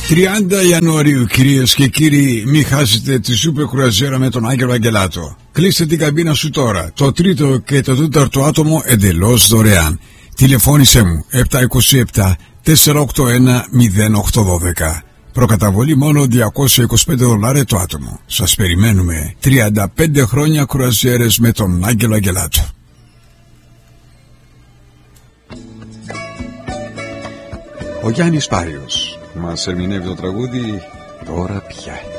30 Ιανουαρίου, κυρίες και κύριοι, μην χάσετε τη σούπερ κρουαζιέρα με τον Άγγελο Αγγελάτο. Κλείστε την καμπίνα σου τώρα. Το τρίτο και το τέταρτο άτομο εντελώς δωρεάν. Τηλεφώνησέ μου 727 481 0812. Προκαταβολή μόνο $225 το άτομο. Σας περιμένουμε. 35 χρόνια κρουαζιέρες με τον Άγγελο Αγγελάτο. Ο Γιάννης Πάριος μας ερμηνεύει το τραγούδι «Τώρα πια».